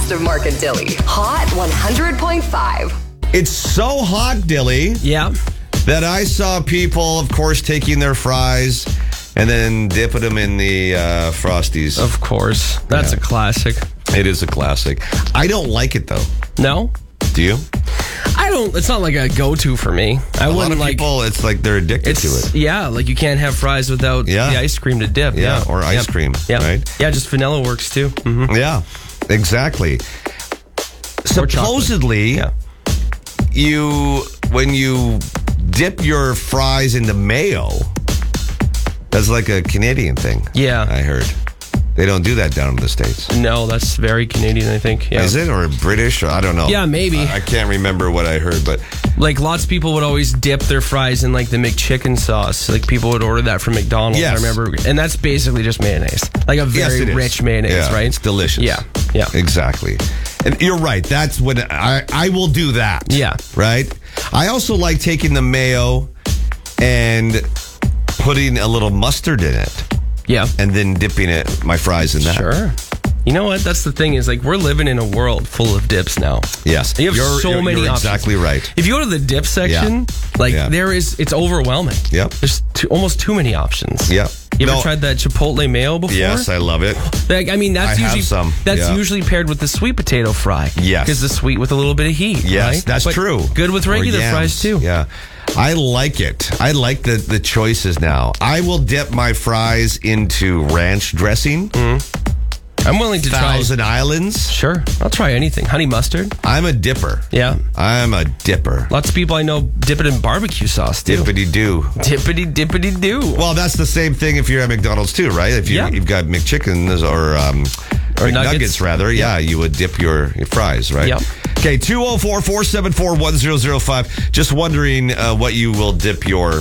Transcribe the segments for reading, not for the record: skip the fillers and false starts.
best of Mark and Dilly. Hot 100.5. It's so hot, Dilly, Yeah. that I saw people, of course, taking their fries and then dipping them in the Frosties. Of course. That's a classic. It is a classic. I don't like it, though. No? Do you? I don't. It's not like a go-to for me. I A lot wouldn't of like. people, it's like they're addicted to it. Yeah, like you can't have fries without the ice cream to dip. Yeah, or ice cream, right? Yeah, just vanilla works too. Mm-hmm. Yeah, exactly. Supposedly, when you dip your fries into mayo, that's like a Canadian thing. Yeah. I heard. They don't do that down in the States. No, that's very Canadian, I think. Yeah. Is it? Or British? I don't know. Yeah, maybe. I can't remember what I heard, but... Like, lots of people would always dip their fries in, like, the McChicken sauce. Like, people would order that from McDonald's, Yes. I remember. And that's basically just mayonnaise. Like a very rich mayonnaise, right? It's delicious. Yeah, yeah. Exactly. And you're right. That's when I will do that. Yeah. Right? I also like taking the mayo and putting a little mustard in it. Yeah. And then dipping my fries in that. Sure. You know what? That's the thing is, like, we're living in a world full of dips now. Yes. You have so many you're options. Exactly right. If you go to the dip section, it's overwhelming. Yep. There's almost too many options. Yep. You ever tried that Chipotle mayo before? Yes, I love it. Like, I mean, that's usually paired with the sweet potato fry. Yes. Because the sweet with a little bit of heat. Yes, right? that's true. Good with regular fries, too. Yeah. I like it. I like the choices now. I will dip my fries into ranch dressing. I'm willing to try. Thousand Islands. Sure. I'll try anything. Honey mustard. I'm a dipper. Yeah. I'm a dipper. Lots of people I know dip it in barbecue sauce, too. Dippity-doo. Dippity-dippity-doo. Well, that's the same thing if you're at McDonald's, too, right? If you've got McChickens or McNuggets, rather. Yeah, you would dip your fries, right? Yep. Okay, 204-474-1005. Just wondering what you will dip your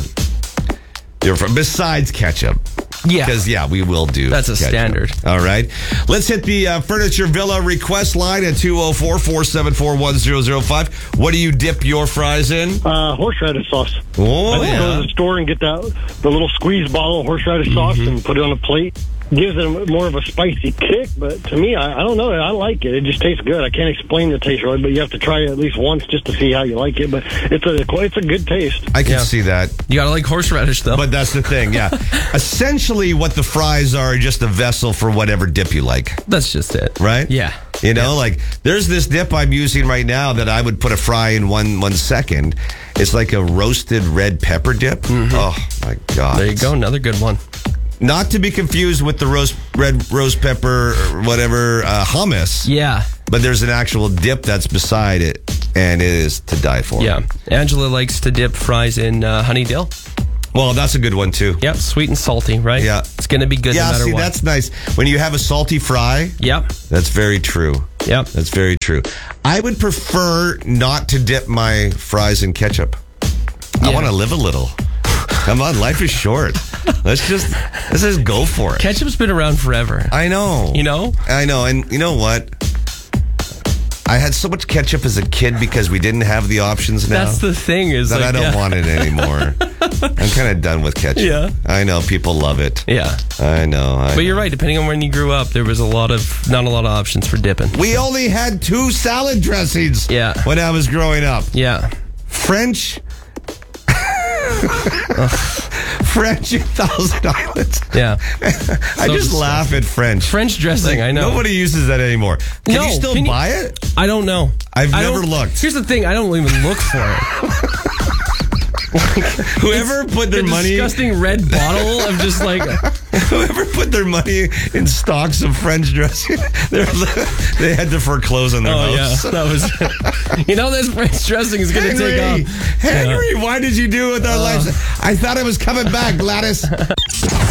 besides ketchup. Yeah. Because, we will do That's a ketchup. standard. All right. Let's hit the Furniture Villa request line at 204-474-1005. What do you dip your fries in? Horseradish sauce. Oh, I go to the store and get the little squeeze bottle of horseradish sauce and put it on a plate. Gives it more of a spicy kick, but to me, I don't know. I like it. It just tastes good. I can't explain the taste really, but you have to try it at least once just to see how you like it. But it's a good taste. I can see that. You gotta like horseradish, though. But that's the thing, Essentially, what the fries are just a vessel for whatever dip you like. That's just it. Right? Yeah. You know, like, there's this dip I'm using right now that I would put a fry in one second. It's like a roasted red pepper dip. Oh, my God. There you go. Another good one. Not to be confused with the red roast pepper or whatever hummus. Yeah. But there's an actual dip that's beside it, and it is to die for. Yeah. Angela likes to dip fries in honey dill. Well, that's a good one, too. Yep. Sweet and salty, right? Yeah. It's going to be good no matter what. Yeah, see, that's nice. When you have a salty fry. Yep. That's very true. Yep. That's very true. I would prefer not to dip my fries in ketchup. I want to live a little. Come on, life is short. Let's just go for it. Ketchup's been around forever. I know. You know? I know. And you know what? I had so much ketchup as a kid because we didn't have the options now. That's the thing is that I don't want it anymore. I'm kind of done with ketchup. Yeah. I know. People love it. Yeah. I know. But you're right. Depending on when you grew up, there was not a lot of options for dipping. We only had 2 salad dressings when I was growing up. Yeah. French and Thousand Islands. Yeah. I just laugh at French. French dressing, I know. Nobody uses that anymore. Can you still buy it? I don't know. I've never looked. Here's the thing. I don't even look for it. Whoever put their money... disgusting red bottle of just like... Whoever put their money in stocks of French dressing, they had to foreclose on their house. Yeah. That was... this French dressing is going to take off. Henry, why did you do it with our lives? I thought it was coming back, Gladys.